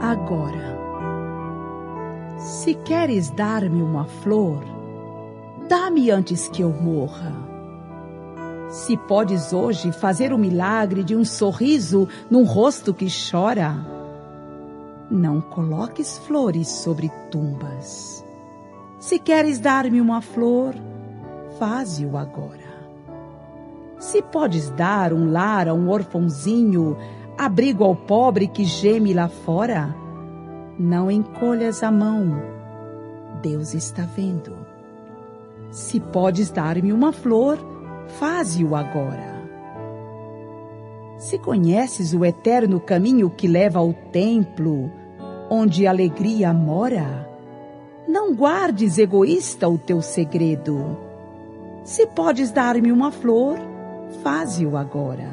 agora. Se queres dar-me uma flor, dá-me antes que eu morra. Se podes hoje fazer o milagre de um sorriso num rosto que chora, não coloques flores sobre tumbas. Se queres dar-me uma flor, faze-o agora. Se podes dar um lar a um orfãozinho, abrigo ao pobre que geme lá fora, não encolhas a mão, Deus está vendo. Se podes dar-me uma flor, faze-o agora. Se conheces o eterno caminho que leva ao templo, onde a alegria mora, não guardes, egoísta, o teu segredo. Se podes dar-me uma flor, faze-o agora.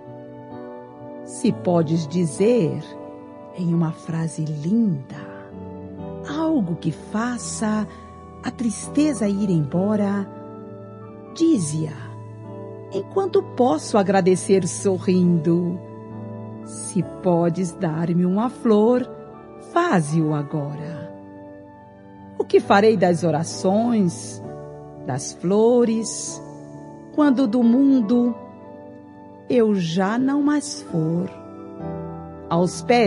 Se podes dizer, em uma frase linda, algo que faça a tristeza ir embora, dize-a, enquanto posso agradecer sorrindo. Se podes dar-me uma flor, faze-o agora. O que farei das orações, das flores, quando do mundo eu já não mais for? Aos pés